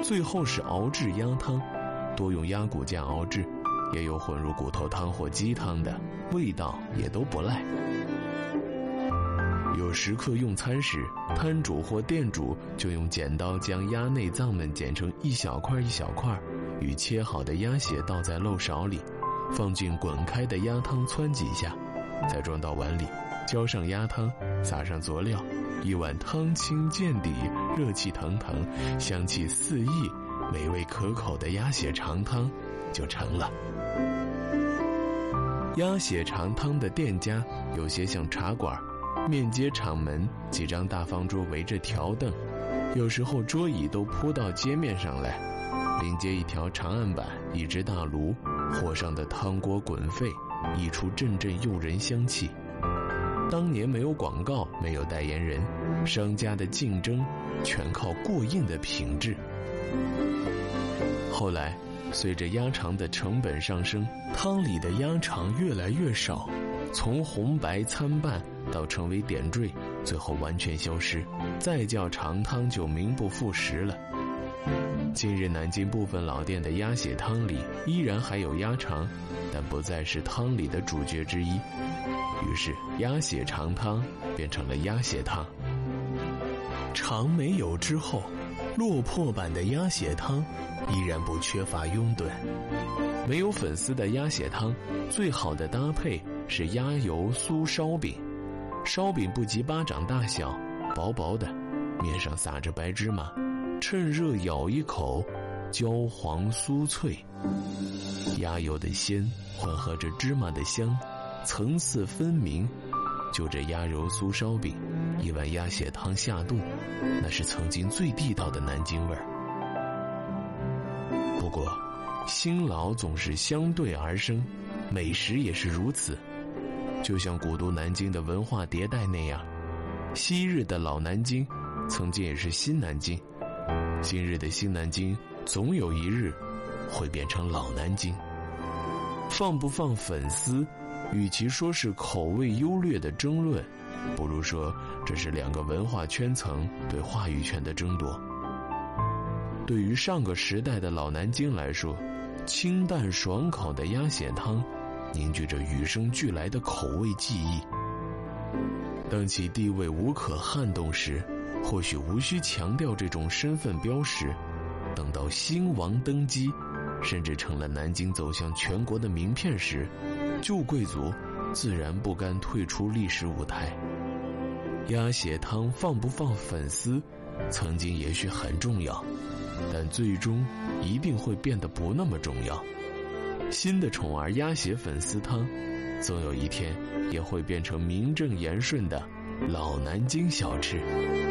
最后是熬制鸭汤，多用鸭骨架熬制，也有混入骨头汤或鸡汤的，味道也都不赖。有食客用餐时，摊主或店主就用剪刀将鸭内脏们剪成一小块一小块，与切好的鸭血倒在漏勺里，放进滚开的鸭汤汆几下，再装到碗里，浇上鸭汤，撒上佐料，一碗汤清见底，热气腾腾，香气四溢，美味可口的鸭血肠汤就成了。鸭血肠汤的店家有些像茶馆，面街厂门，几张大方桌围着条凳，有时候桌椅都铺到街面上来，临街一条长案板，一只大炉，火上的汤锅滚沸，溢出阵阵诱人香气。当年没有广告，没有代言人，商家的竞争全靠过硬的品质。后来随着鸭肠的成本上升，汤里的鸭肠越来越少，从红白参半到成为点缀，最后完全消失，再叫肠汤就名不副实了。今日南京部分老店的鸭血汤里依然还有鸭肠，但不再是汤里的主角之一，于是鸭血肠汤变成了鸭血汤。肠没有之后，落魄版的鸭血汤依然不缺乏拥趸。没有粉丝的鸭血汤，最好的搭配是鸭油酥烧饼。烧饼不及巴掌大小，薄薄的，面上撒着白芝麻，趁热咬一口，焦黄酥脆。鸭油的鲜混合着芝麻的香，层次分明。就这鸭油酥烧饼，一碗鸭血汤下肚，那是曾经最地道的南京味儿。不过辛劳总是相对而生，美食也是如此。就像古都南京的文化迭代那样，昔日的老南京曾经也是新南京，今日的新南京总有一日会变成老南京。放不放粉丝，与其说是口味优劣的争论，不如说这是两个文化圈层对话语权的争夺。对于上个时代的老南京来说，清淡爽口的鸭血汤凝聚着与生俱来的口味记忆。当其地位无可撼动时，或许无需强调这种身份标识，等到兴亡登基，甚至成了南京走向全国的名片时，旧贵族自然不甘退出历史舞台。鸭血汤放不放粉丝，曾经也许很重要，但最终一定会变得不那么重要。新的宠儿鸭血粉丝汤，总有一天也会变成名正言顺的老南京小吃。